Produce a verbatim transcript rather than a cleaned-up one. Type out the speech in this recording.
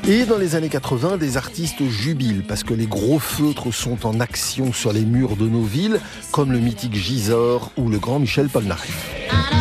Et dans les années quatre-vingts, des artistes jubilent parce que les gros feutres sont en action sur les murs de nos villes, comme le mythique Gisors ou le grand Michel Polnareff.